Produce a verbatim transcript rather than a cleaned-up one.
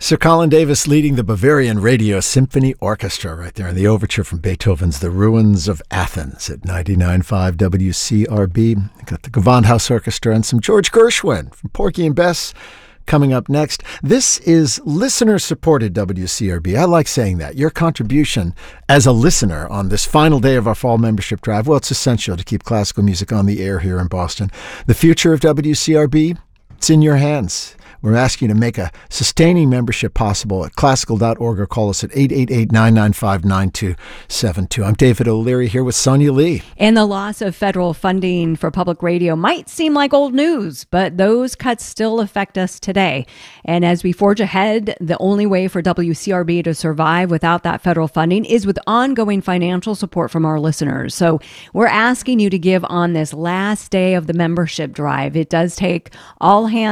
Sir Colin Davis leading the Bavarian Radio Symphony Orchestra right there in the overture from Beethoven's The Ruins of Athens at ninety-nine point five W C R B. Got the Gewandhaus Orchestra and some George Gershwin from Porgy and Bess coming up next. This is listener-supported W C R B. I like saying that. Your contribution as a listener on this final day of our fall membership drive, well, it's essential to keep classical music on the air here in Boston. The future of W C R B, it's in your hands. We're asking you to make a sustaining membership possible at classical dot org or call us at eight eight eight, nine nine five, nine two seven two. I'm David O'Leary here with Sonia Lee. And the loss of federal funding for public radio might seem like old news, but those cuts still affect us today. And as we forge ahead, the only way for W C R B to survive without that federal funding is with ongoing financial support from our listeners. So we're asking you to give on this last day of the membership drive. It does take all hands